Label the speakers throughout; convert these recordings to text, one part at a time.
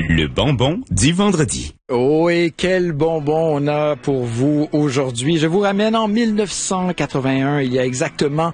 Speaker 1: Le bonbon du vendredi.
Speaker 2: Oh, et quel bonbon on a pour vous aujourd'hui. Je vous ramène en 1981, il y a exactement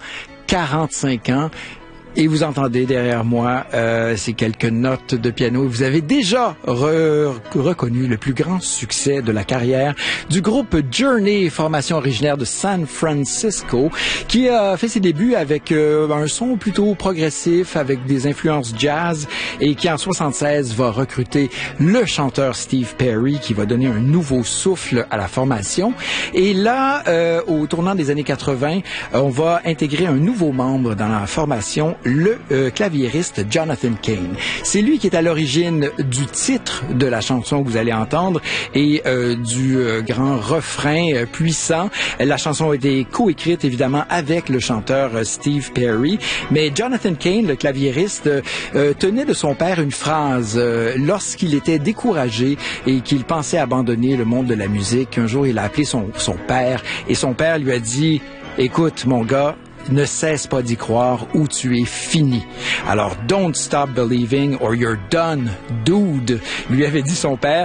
Speaker 2: 45 ans. Et vous entendez derrière moi ces quelques notes de piano. Vous avez déjà reconnu le plus grand succès de la carrière du groupe Journey, formation originaire de San Francisco, qui a fait ses débuts avec un son plutôt progressif, avec des influences jazz, et qui en 76 va recruter le chanteur Steve Perry, qui va donner un nouveau souffle à la formation. Et là, au tournant des années 80, on va intégrer un nouveau membre dans la formation, le claviériste Jonathan Cain. C'est lui qui est à l'origine du titre de la chanson que vous allez entendre et du grand refrain puissant. La chanson a été coécrite évidemment avec le chanteur Steve Perry, mais Jonathan Cain, le claviériste, tenait de son père une phrase lorsqu'il était découragé et qu'il pensait abandonner le monde de la musique. Un jour, il a appelé son père et son père lui a dit « Écoute, mon gars, ne cesse pas d'y croire ou tu es fini. » Alors, don't stop believing or you're done, dude, lui avait dit son père.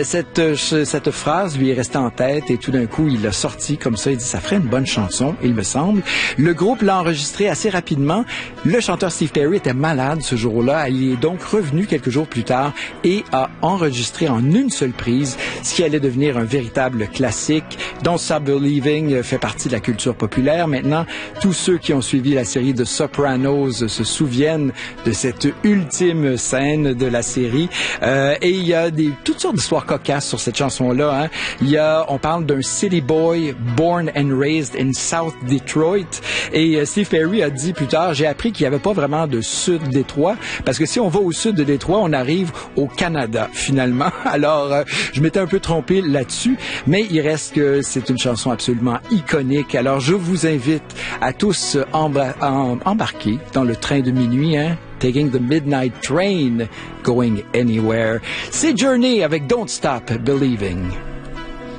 Speaker 2: Cette phrase lui est restée en tête et tout d'un coup, il l'a sorti comme ça. Il dit, ça ferait une bonne chanson, il me semble. Le groupe l'a enregistré assez rapidement. Le chanteur Steve Perry était malade ce jour-là. Il est donc revenu quelques jours plus tard et a enregistré en une seule prise ce qui allait devenir un véritable classique. Don't Stop Believing fait partie de la culture populaire. Maintenant, tous ceux qui ont suivi la série de Sopranos se souviennent de cette ultime scène de la série. Et il y a toutes sortes d'histoires cocasses sur cette chanson-là. On parle d'un city boy born and raised in South Detroit. Et Steve Perry a dit plus tard, j'ai appris qu'il n'y avait pas vraiment de sud Détroit, parce que si on va au sud de Détroit, on arrive au Canada, finalement. Alors, je m'étais un peu trompé là-dessus, mais il reste que c'est une chanson absolument iconique. Alors, je vous invite à tous embarquer dans le train de minuit, Taking the Midnight Train, going anywhere. C'est Journey avec Don't Stop Believing.